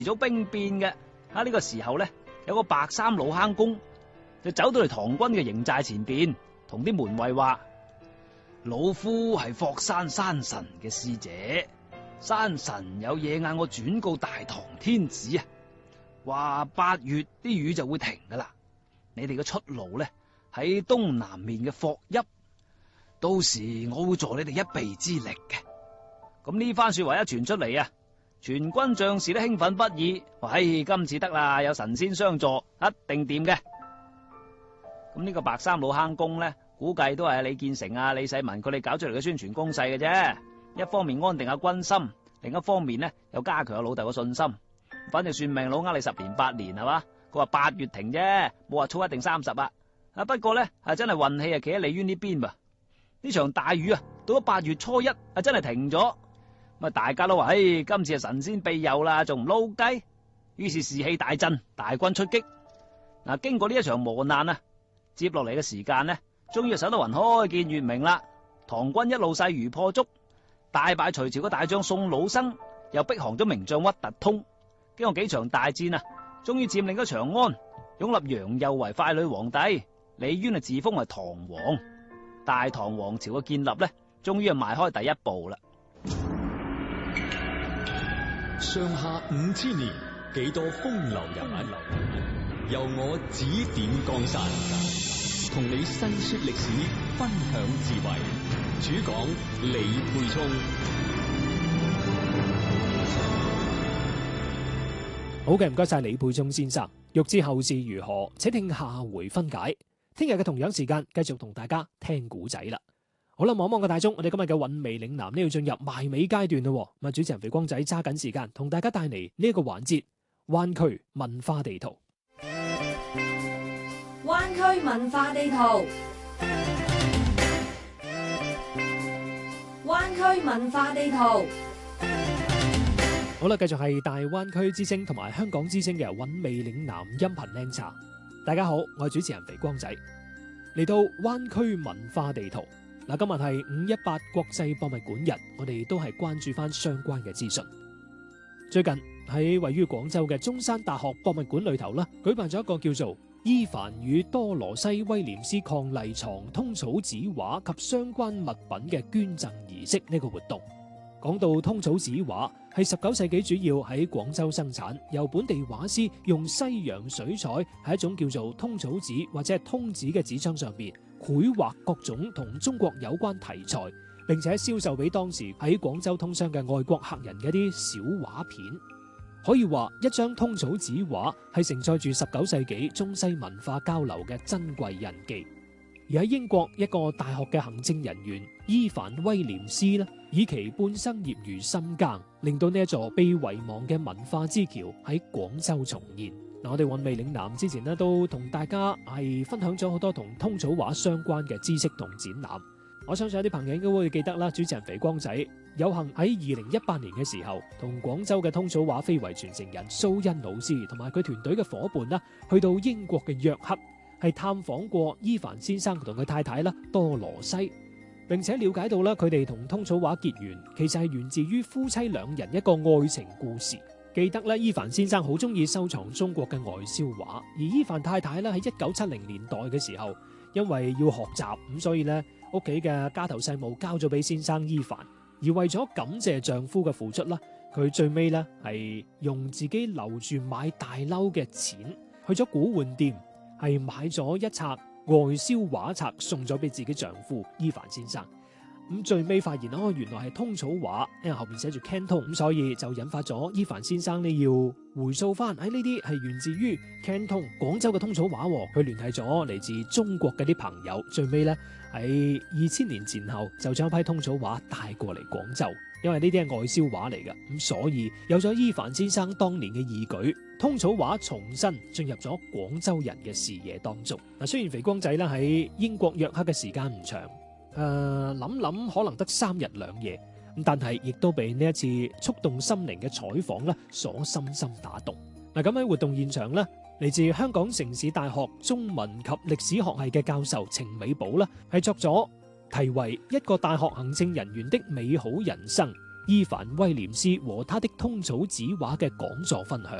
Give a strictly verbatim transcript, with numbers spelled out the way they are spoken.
早兵變嘅。喺呢個時候咧，有個白衫老坑公就走到嚟唐軍嘅營寨前邊，同啲門衛話：老夫係霍山山神嘅使者，山神有嘢嗌我轉告大唐天子啊，話八月啲雨就會停噶啦。你哋嘅出路咧喺東南面嘅霍邑，到時我會助你哋一臂之力嘅。咁呢番說話一傳出嚟啊，全軍將士都興奮不已，話：唉，今次得啦，有神仙相助，一定掂嘅。咁呢個白衫老坑公咧，估計都係李建成啊、李世民佢哋搞出嚟嘅宣傳攻勢嘅啫。一方面安定下軍心，另一方面咧又加強下老豆嘅信心。反正算命佬呃你十年八年係嘛，佢話八月停啫，冇話初一定三十啊。啊不過咧係真係運氣啊，企喺李淵呢邊噃。呢場大雨啊，到咗八月初一啊，真係停咗。咁啊，大家都話：唉，今次係神仙庇佑啦，仲唔撈雞？於是士氣大振，大軍出擊。嗱，經過呢一場磨難啊，接落嚟嘅時間呢，終於守得雲開見月明啦。唐軍一路勢如破竹，大敗隋朝嘅大將宋魯生，又逼降咗名將屈突通。經過幾場大戰啊，終於佔領咗長安，擁立楊佑為傀儡皇帝，李淵啊自封為唐王。大唐王朝嘅建立呢，終於係邁開第一步啦。 上下五千年，幾多風流人物，由我指點江山，同你細說歷史，分享智慧。主講李沛聰。 好嘅，唔該晒李沛聰先生。欲知後事如何，請聽下回分解。聽日嘅同樣時間，繼續同大家聽古仔啦。好啦，望望個大鐘，我哋今日嘅韻味嶺南呢要進入埋尾階段啦。咁啊，主持人肥光仔揸緊時間，同大家帶嚟呢一個環節——灣區文化地圖。 灣區文化地圖。灣區文化地圖。 好啦，繼續係大灣區之聲同埋香港之聲嘅韻味嶺南音頻靚茶。大家好，我係主持人肥光仔，嚟到灣區文化地圖。嗱，今日係五一八國際博物館日，我哋都係關注翻相關嘅資訊。最近喺位於廣州嘅中山大學博物館裏頭啦，舉辦咗一個叫做伊凡與多羅西威廉斯伉儷床通草紙畫及相關物品嘅捐贈儀式呢個活動。講到通草紙畫，係十九世紀主要喺廣州生產，由本地畫師用西洋水彩喺一種叫做通草紙或者係通紙嘅紙張上邊繪畫各種同中國有關題材，並且銷售俾當時喺廣州通商嘅外國客人嘅一啲小畫片。可以話一張通草紙畫係承載住十九世紀中西文化交流嘅珍貴印記。而喺英國一個大學嘅行政人員伊凡威廉斯呢，以其半生業餘深耕，令到呢一座被遺忘嘅文化之橋喺廣州重現。嗱，我哋韻味嶺南之前呢，都同大家係分享咗好多同通草畫相關嘅知識同展覽。我相信有啲朋友應該會記得啦，主持人肥光仔有幸喺二零一八年嘅時候，同廣州嘅通草畫非遺傳承人蘇欣老師同埋佢團隊嘅伙伴啦，去到英國嘅約克，係探訪過伊凡先生同佢太太啦多羅西，並且了解到啦佢哋同通草畫結緣，其實係源自於夫妻兩人一個愛情故事。記得咧，伊凡先生好中意收藏中國嘅外銷畫，而伊凡太太咧喺一九七零年代嘅時候，因為要學習咁，所以咧屋企嘅家頭細務交咗俾先生伊凡，而為咗感謝丈夫嘅付出啦，佢最尾咧係用自己留住買大褸嘅錢，去咗古玩店，係買咗一冊外銷畫冊送咗俾自己丈夫伊凡先生。咁最尾發現哦，原來係通草畫，因為後面寫住 Canton，咁所以就引發咗伊凡先生呢要回溯翻，喺呢啲係源自於 Canton 廣州嘅通草畫，佢聯繫咗嚟自中國嘅啲朋友，最尾咧喺二千年前後就將一批通草畫帶過嚟廣州，因為呢啲係外銷畫嚟嘅，咁所以有咗伊凡先生當年嘅義舉，通草畫重新進入咗廣州人嘅視野當中。嗱，雖然肥光仔咧喺英國約克嘅時間唔長。誒，諗諗可能得三日兩夜，咁但係亦都被呢一次觸動心靈嘅採訪咧所深深打動。嗱，咁喺活動現場咧，嚟自香港城市大學中文及歷史學系嘅教授程美寶咧，係作咗題為《一個大學行政人員的美好人生： 伊凡威廉斯和他的通草紙畫嘅講座分享。